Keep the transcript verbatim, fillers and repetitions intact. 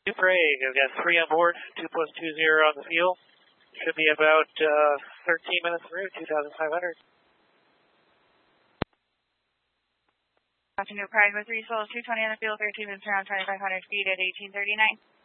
Prague, I've got three on board, two plus two zero on the field. Should be about uh, thirteen minutes through, two thousand five hundred. Afternoon, Prague with three souls, two twenty on the field, thirteen minutes around, twenty-five hundred feet at eighteen thirty-nine.